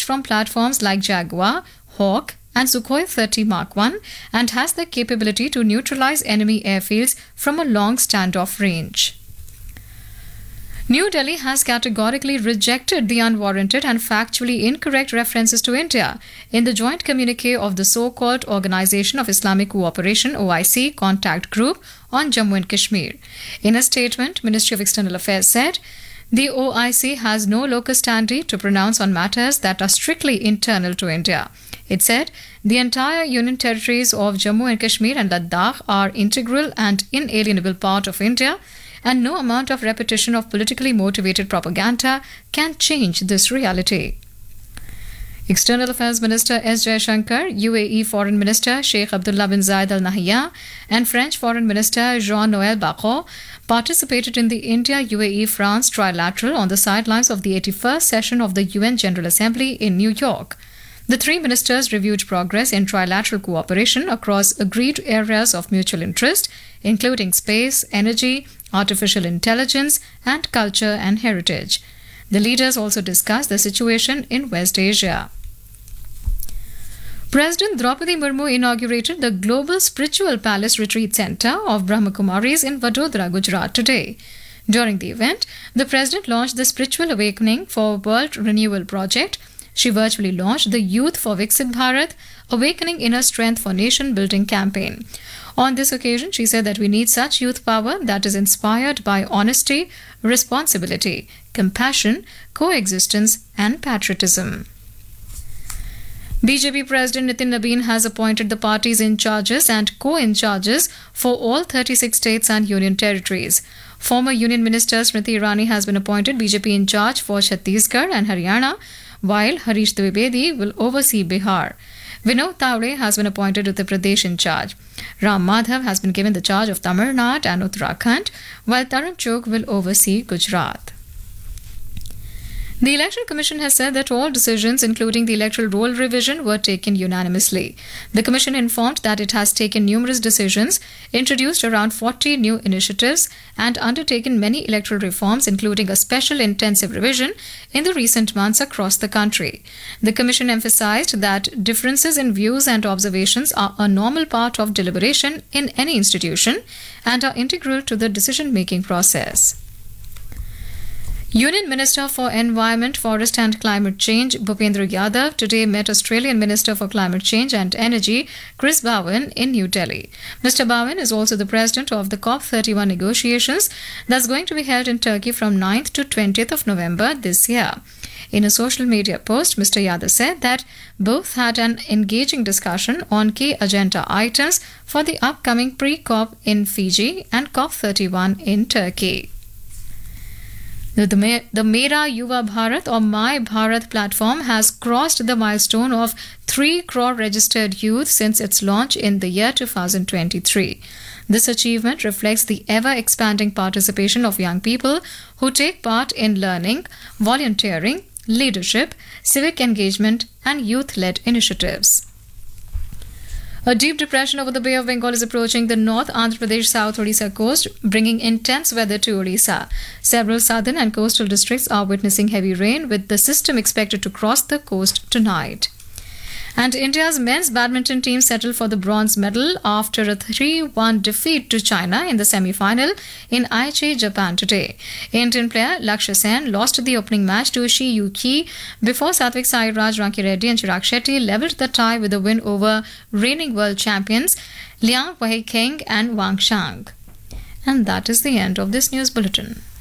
launched from platforms like Jaguar, Hawk, and Sukhoi 30 Mark I and has the capability to neutralize enemy airfields from a long standoff range. New Delhi has categorically rejected the unwarranted and factually incorrect references to India in the joint communique of the so-called Organization of Islamic Cooperation (OIC) contact group on Jammu and Kashmir. In a statement, Ministry of External Affairs said, the OIC has no locus standi to pronounce on matters that are strictly internal to India. It said, the entire union territories of Jammu and Kashmir and Ladakh are integral and inalienable part of India, and no amount of repetition of politically motivated propaganda can change this reality. External Affairs Minister S. Jaishankar, UAE Foreign Minister Sheikh Abdullah bin Zayed Al Nahyan, and French Foreign Minister Jean-Noël Barrot participated in the India-UAE-France trilateral on the sidelines of the 81st session of the UN General Assembly in New York. The three ministers reviewed progress in trilateral cooperation across agreed areas of mutual interest, including space, energy, artificial intelligence, and culture and heritage. The leaders also discussed the situation in West Asia. President Draupadi Murmu inaugurated the Global Spiritual Palace Retreat Centre of Brahmakumaris in Vadodara, Gujarat today. During the event, the President launched the Spiritual Awakening for World Renewal project. She virtually launched the Youth for Viksit Bharat, Awakening Inner Strength for Nation Building campaign. On this occasion, she said that we need such youth power that is inspired by honesty, responsibility, compassion, coexistence, and patriotism. BJP President Nitin Nabin has appointed the party's in-charges and co-in-charges for all 36 states and union territories. Former Union Minister Smriti Irani has been appointed BJP in-charge for Chhattisgarh and Haryana, while Harish Dwivedi will oversee Bihar. Vinod Tawde has been appointed Uttar Pradesh in charge. Ram Madhav has been given the charge of Tamil Nadu and Uttarakhand, while Tarun Chugh will oversee Gujarat. The Election Commission has said that all decisions, including the electoral roll revision, were taken unanimously. The Commission informed that it has taken numerous decisions, introduced around 40 new initiatives, and undertaken many electoral reforms, including a special intensive revision in the recent months across the country. The Commission emphasized that differences in views and observations are a normal part of deliberation in any institution and are integral to the decision-making process. Union Minister for Environment, Forest and Climate Change Bhupendra Yadav today met Australian Minister for Climate Change and Energy Chris Bowen in New Delhi. Mr. Bowen is also the president of the COP31 negotiations that's going to be held in Turkey from 9th to 20th of November this year. In a social media post, Mr. Yadav said that both had an engaging discussion on key agenda items for the upcoming pre-COP in Fiji and COP31 in Turkey. The Mera Yuva Bharat or My Bharat platform has crossed the milestone of 3 crore registered youth since its launch in the year 2023. This achievement reflects the ever-expanding participation of young people who take part in learning, volunteering, leadership, civic engagement, and youth-led initiatives. A deep depression over the Bay of Bengal is approaching the North Andhra Pradesh South Odisha coast, bringing intense weather to Odisha. Several southern and coastal districts are witnessing heavy rain, with the system expected to cross the coast tonight. And India's men's badminton team settled for the bronze medal after a 3-1 defeat to China in the semi-final in Aichi, Japan today. Indian player Lakshya Sen lost the opening match to Shi Yuki before Satvik Sairaj, Ranki Reddy and Chirag Shetty levelled the tie with a win over reigning world champions Liang Wei Keng and Wang Shang. And that is the end of this news bulletin.